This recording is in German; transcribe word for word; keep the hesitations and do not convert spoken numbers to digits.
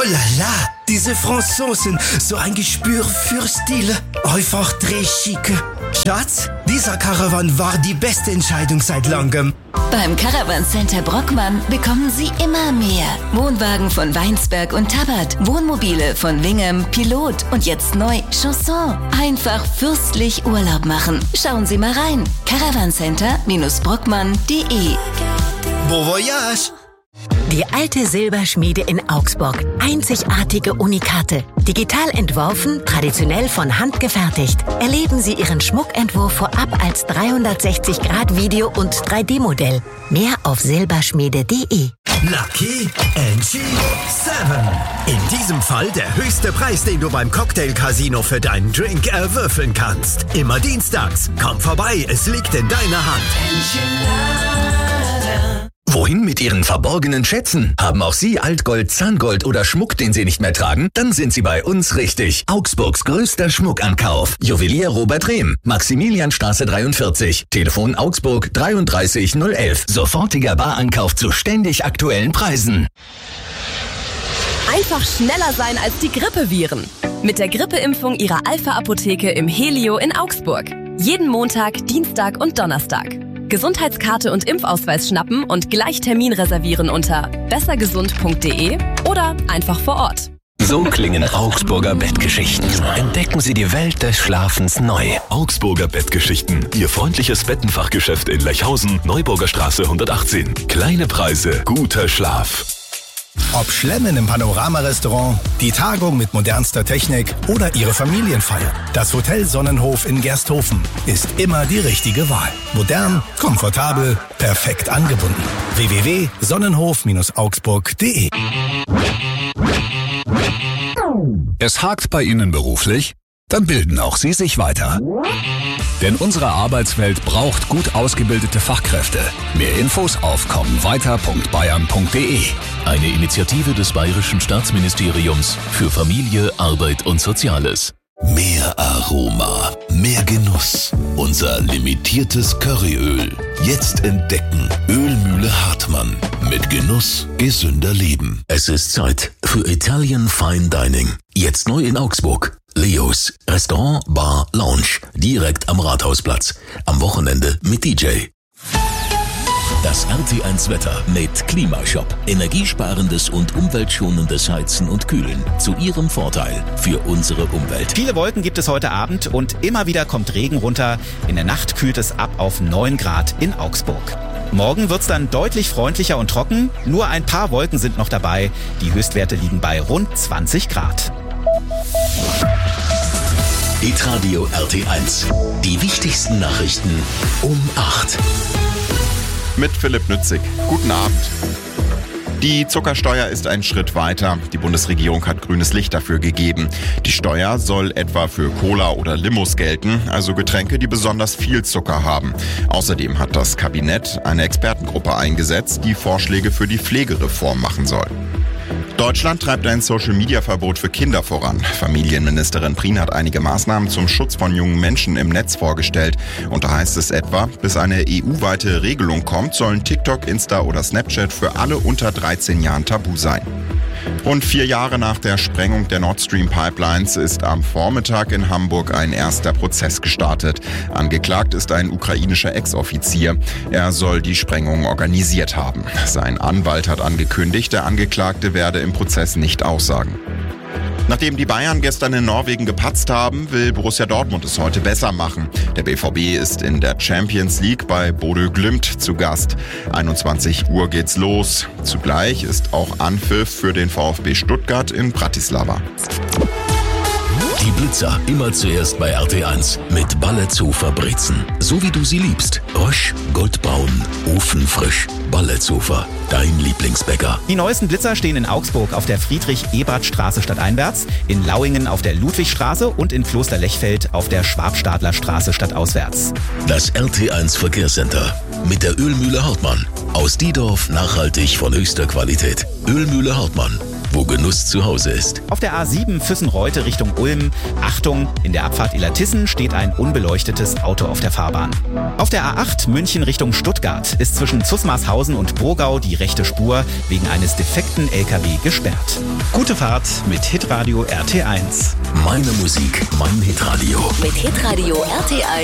Oh la la, diese Franzosen, so ein Gespür für Stil. Einfach très chic. Schatz, dieser Caravan war die beste Entscheidung seit langem. Beim Caravan Center Brockmann bekommen Sie immer mehr. Wohnwagen von Weinsberg und Tabbert, Wohnmobile von Wingham, Pilot und jetzt neu Chanson. Einfach fürstlich Urlaub machen. Schauen Sie mal rein. Caravancenter Brockmann punkt de. Bon voyage! Die alte Silberschmiede in Augsburg. Einzigartige Unikate. Digital entworfen, traditionell von Hand gefertigt. Erleben Sie Ihren Schmuckentwurf vorab als dreihundertsechzig Grad Video- und drei D Modell. Mehr auf silberschmiede punkt de. Lucky N G sieben. In diesem Fall der höchste Preis, den du beim Cocktail Casino für deinen Drink erwürfeln kannst. Immer dienstags. Komm vorbei, es liegt in deiner Hand. Wohin mit Ihren verborgenen Schätzen? Haben auch Sie Altgold, Zahngold oder Schmuck, den Sie nicht mehr tragen? Dann sind Sie bei uns richtig. Augsburgs größter Schmuckankauf. Juwelier Robert Rehm. Maximilianstraße dreiundvierzig. Telefon Augsburg dreiunddreißig null elf. Sofortiger Barankauf zu ständig aktuellen Preisen. Einfach schneller sein als die Grippeviren. Mit der Grippeimpfung Ihrer Alpha-Apotheke im Helio in Augsburg. Jeden Montag, Dienstag und Donnerstag. Gesundheitskarte und Impfausweis schnappen und gleich Termin reservieren unter bessergesund punkt de oder einfach vor Ort. So klingen Augsburger Bettgeschichten. Entdecken Sie die Welt des Schlafens neu. Augsburger Bettgeschichten. Ihr freundliches Bettenfachgeschäft in Lechhausen, Neuburger Straße hundertachtzehn. Kleine Preise, guter Schlaf. Ob Schlemmen im Panorama-Restaurant, die Tagung mit modernster Technik oder Ihre Familienfeier. Das Hotel Sonnenhof in Gersthofen ist immer die richtige Wahl. Modern, komfortabel, perfekt angebunden. w w w punkt sonnenhof augsburg punkt de. Es hakt bei Ihnen beruflich? Dann bilden auch Sie sich weiter. Denn unsere Arbeitswelt braucht gut ausgebildete Fachkräfte. Mehr Infos auf kommweiter punkt bayern punkt de. Eine Initiative des Bayerischen Staatsministeriums für Familie, Arbeit und Soziales. Mehr Aroma, mehr Genuss. Unser limitiertes Curryöl. Jetzt entdecken. Ölmühle Hartmann. Mit Genuss gesünder Leben. Es ist Zeit für Italian Fine Dining. Jetzt neu in Augsburg. Leos Restaurant, Bar, Lounge. Direkt am Rathausplatz. Am Wochenende mit D J. Das R T eins Wetter mit Klimashop. Energiesparendes und umweltschonendes Heizen und Kühlen. Zu Ihrem Vorteil für unsere Umwelt. Viele Wolken gibt es heute Abend und immer wieder kommt Regen runter. In der Nacht kühlt es ab auf neun Grad in Augsburg. Morgen wird's dann deutlich freundlicher und trocken. Nur ein paar Wolken sind noch dabei. Die Höchstwerte liegen bei rund zwanzig Grad. Hitradio R T eins. Die wichtigsten Nachrichten um acht. Mit Philipp Nützig. Guten Abend. Die Zuckersteuer ist ein Schritt weiter. Die Bundesregierung hat grünes Licht dafür gegeben. Die Steuer soll etwa für Cola oder Limos gelten, also Getränke, die besonders viel Zucker haben. Außerdem hat das Kabinett eine Expertengruppe eingesetzt, die Vorschläge für die Pflegereform machen soll. Deutschland treibt ein Social-Media-Verbot für Kinder voran. Familienministerin Prien hat einige Maßnahmen zum Schutz von jungen Menschen im Netz vorgestellt. Und da heißt es etwa, bis eine E U-weite Regelung kommt, sollen TikTok, Insta oder Snapchat für alle unter dreizehn Jahren tabu sein. Rund vier Jahre nach der Sprengung der Nord Stream Pipelines ist am Vormittag in Hamburg ein erster Prozess gestartet. Angeklagt ist ein ukrainischer Ex-Offizier. Er soll die Sprengung organisiert haben. Sein Anwalt hat angekündigt, der Angeklagte werde im Prozess nicht aussagen. Nachdem die Bayern gestern in Norwegen gepatzt haben, will Borussia Dortmund es heute besser machen. Der B V B ist in der Champions League bei Bodø Glimt zu Gast. einundzwanzig Uhr geht's los. Zugleich ist auch Anpfiff für den VfB Stuttgart in Bratislava. Die Blitzer immer zuerst bei R T eins mit Balletzofer Brezen. So wie du sie liebst. Rösch, goldbraun, ofenfrisch. Balletzofer, dein Lieblingsbäcker. Die neuesten Blitzer stehen in Augsburg auf der Friedrich-Ebert-Straße stadteinwärts, in Lauingen auf der Ludwigstraße und in Kloster-Lechfeld auf der Schwabstadler-Straße stadtauswärts. Das R T eins Verkehrscenter mit der Ölmühle Hartmann. Aus Diedorf nachhaltig von höchster Qualität. Ölmühle Hartmann. wo Genuss zu Hause ist. Auf der A sieben Füssen-Reute Richtung Ulm. Achtung, in der Abfahrt Illertissen steht ein unbeleuchtetes Auto auf der Fahrbahn. Auf der A acht München Richtung Stuttgart ist zwischen Zusmarshausen und Burgau die rechte Spur wegen eines defekten L K W gesperrt. Gute Fahrt mit Hitradio R T eins. Meine Musik, mein Hitradio. Mit Hitradio R T eins.